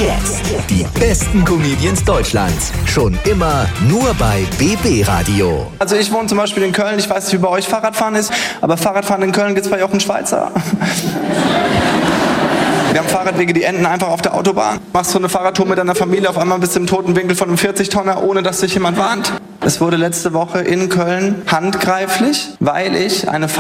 Jetzt. Die besten Comedians Deutschlands. Schon immer nur bei BB Radio. Also ich wohne zum Beispiel in Köln. Ich weiß nicht, wie bei euch Fahrradfahren ist, aber Fahrradfahren in Köln gibt es bei Jochen Schweizer. Wir haben Fahrradwege, die enden einfach auf der Autobahn. Machst du eine Fahrradtour mit deiner Familie, auf einmal bist du im toten Winkel von einem 40-Tonner, ohne dass dich jemand warnt. Es wurde letzte Woche in Köln handgreiflich, weil ich eine